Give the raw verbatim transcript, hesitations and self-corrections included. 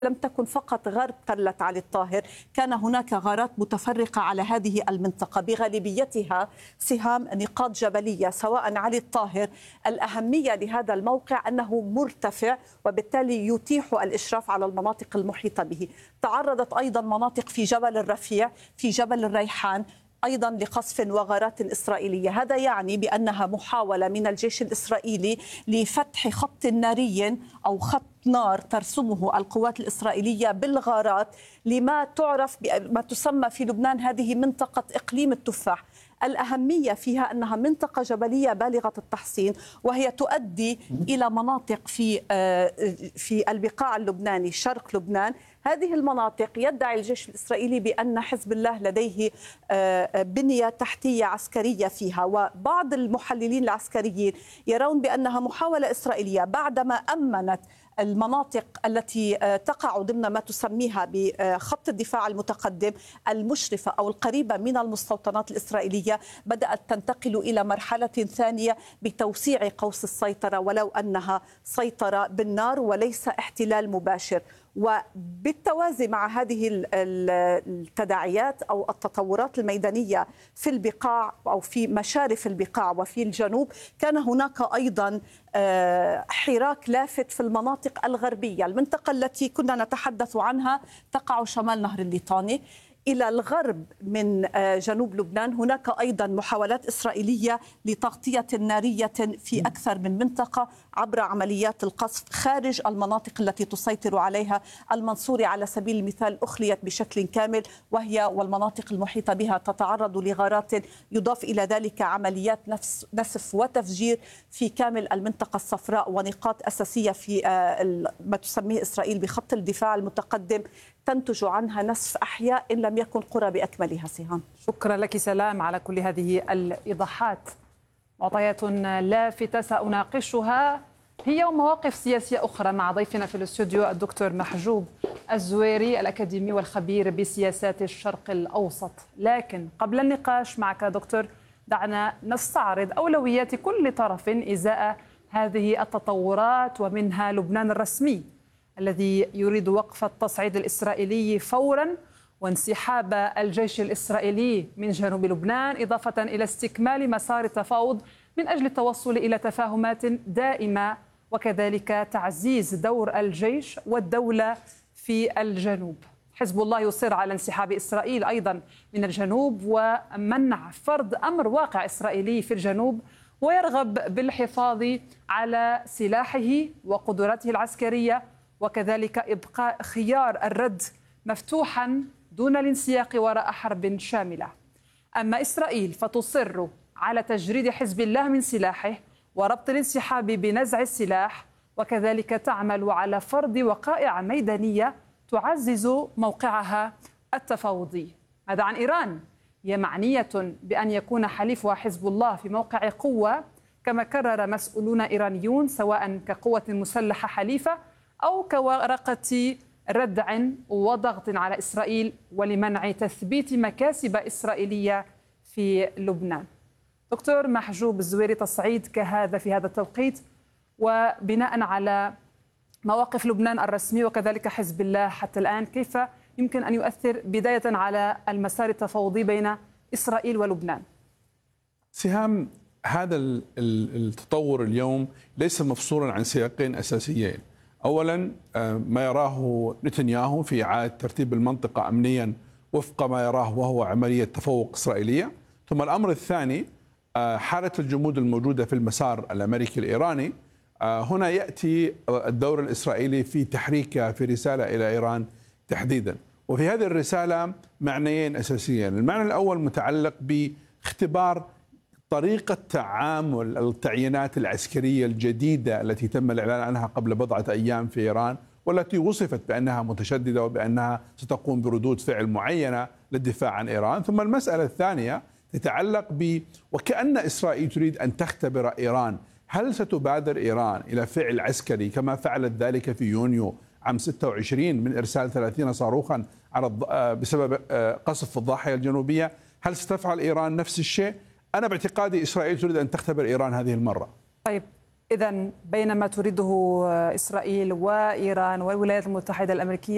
لم تكن فقط غرب قلة علي الطاهر، كان هناك غارات متفرقة على هذه المنطقة بغالبيتها سهام نقاط جبلية سواء علي الطاهر. الأهمية لهذا الموقع أنه مرتفع وبالتالي يتيح الإشراف على المناطق المحيطة به. تعرضت أيضا مناطق في جبل الرفيع، في جبل الريحان أيضا لقصف وغارات إسرائيلية. هذا يعني بأنها محاولة من الجيش الإسرائيلي لفتح خط ناري أو خط نار ترسمه القوات الإسرائيلية بالغارات لما تعرف بما تسمى في لبنان هذه منطقة إقليم التفاح. الأهمية فيها أنها منطقة جبلية بالغة التحصين، وهي تؤدي إلى مناطق في في البقاع اللبناني شرق لبنان. هذه المناطق يدعي الجيش الإسرائيلي بأن حزب الله لديه بنية تحتية عسكرية فيها، وبعض المحللين العسكريين يرون بأنها محاولة إسرائيلية بعدما أمنت المناطق التي تقع ضمن ما تسميها بخط الدفاع المتقدم المشرفة أو القريبة من المستوطنات الإسرائيلية، بدأت تنتقل إلى مرحلة ثانية بتوسيع قوس السيطرة، ولو أنها سيطرة بالنار وليس احتلال مباشر. وبالتوازي مع هذه التداعيات أو التطورات الميدانية في البقاع أو في مشارف البقاع وفي الجنوب، كان هناك أيضا حراك لافت في المناطق الغربية. المنطقة التي كنا نتحدث عنها تقع شمال نهر الليطاني. إلى الغرب من جنوب لبنان هناك أيضا محاولات إسرائيلية لتغطية نارية في أكثر من منطقة عبر عمليات القصف خارج المناطق التي تسيطر عليها. المنصورة على سبيل المثال أخليت بشكل كامل، وهي والمناطق المحيطة بها تتعرض لغارات، يضاف إلى ذلك عمليات نفس نسف وتفجير في كامل المنطقة الصفراء ونقاط أساسية في ما تسميه إسرائيل بخط الدفاع المتقدم تنتج عنها نسف أحياء إن لم يكن قرى بأكملها. سهام، شكرا لك سلام على كل هذه الإيضاحات. معطيات لافتة سأناقشها هي ومواقف سياسية أخرى مع ضيفنا في الاستوديو الدكتور محجوب الزويري الأكاديمي والخبير بسياسات الشرق الأوسط. لكن قبل النقاش معك دكتور، دعنا نستعرض أولويات كل طرف إزاء هذه التطورات، ومنها لبنان الرسمي الذي يريد وقف التصعيد الإسرائيلي فورا وانسحاب الجيش الإسرائيلي من جنوب لبنان، إضافة إلى استكمال مسار التفاوض من أجل التوصل إلى تفاهمات دائمة، وكذلك تعزيز دور الجيش والدولة في الجنوب. حزب الله يصر على انسحاب إسرائيل أيضا من الجنوب ومنع فرض أمر واقع إسرائيلي في الجنوب، ويرغب بالحفاظ على سلاحه وقدراته العسكرية، وكذلك إبقاء خيار الرد مفتوحا دون الانسياق وراء حرب شاملة. أما إسرائيل فتصر على تجريد حزب الله من سلاحه وربط الانسحاب بنزع السلاح، وكذلك تعمل على فرض وقائع ميدانية تعزز موقعها التفاوضي. هذا عن إيران، هي معنية بأن يكون حليفها حزب الله في موقع قوة كما كرر مسؤولون إيرانيون، سواء كقوة مسلحة حليفة أو كورقة ردع وضغط على إسرائيل ولمنع تثبيت مكاسب إسرائيلية في لبنان. دكتور محجوب الزويري، تصعيد كهذا في هذا التوقيت وبناء على مواقف لبنان الرسمي وكذلك حزب الله حتى الآن، كيف يمكن أن يؤثر بداية على المسار التفاوضي بين إسرائيل ولبنان؟ سهام، هذا التطور اليوم ليس مفصولا عن سياقين أساسيين. أولا ما يراه نتنياهو في إعادة ترتيب المنطقة أمنيا وفق ما يراه وهو عملية تفوق إسرائيلية، ثم الأمر الثاني حالة الجمود الموجودة في المسار الأمريكي الإيراني. هنا يأتي الدور الإسرائيلي في تحريكه في رسالة إلى إيران تحديدا، وفي هذه الرسالة معنيين أساسيين. المعنى الأول متعلق باختبار طريقة تعامل التعيينات العسكرية الجديدة التي تم الإعلان عنها قبل بضعة أيام في إيران، والتي وصفت بأنها متشددة وبأنها ستقوم بردود فعل معينة للدفاع عن إيران. ثم المسألة الثانية تتعلق ب وكأن إسرائيل تريد أن تختبر إيران، هل ستبادر إيران إلى فعل عسكري كما فعلت ذلك في يونيو عام ستة وعشرين من إرسال ثلاثين صاروخا على بسبب قصف الضاحية الجنوبية؟ هل ستفعل إيران نفس الشيء؟ أنا باعتقادي إسرائيل تريد أن تختبر إيران هذه المرة. طيب، إذن بينما تريده إسرائيل وإيران والولايات المتحدة الأمريكية